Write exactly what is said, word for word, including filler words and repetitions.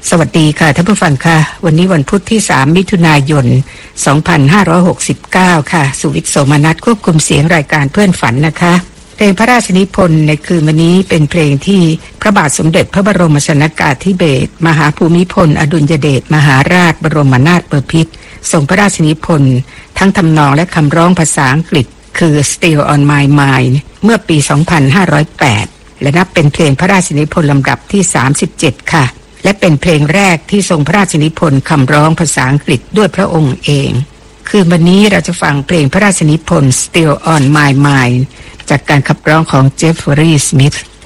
สวัสดีค่ะท่านผู้ฟังค่ะวันนี้วันพุธที่สามมิถุนายนสองพันห้าร้อยหกสิบเก้าค่ะสุวิทย์โสมนัสควบคุมเสียงรายการเพื่อนฝันนะคะเพลงพระราชนิพนธ์ในคืนวันนี้เป็นเพลงที่พระบาทสมเด็จพระบรมชนกาธิเบศรมหาภูมิพลอดุลยเดชมหาราชบรมนาถบพิตรทรงพระราชนิพนธ์ทั้งทำนองและคำร้องภาษาอังกฤษคือ Still on My Mind เมื่อปีสองพันห้าร้อยแปดและนับเป็นเพลงพระราชนิพนธ์ลำดับที่สามสิบเจ็ดค่ะและเป็นเพลงแรกที่ทรงพระราชนิพนธ์คำร้องภาษาอังกฤษด้วยพระองค์เองคืนวันนี้เราจะฟังเพลงพระราชนิพนธ์ Still on My Mind จากการขับร้องของเจฟฟรีย์ สมิธ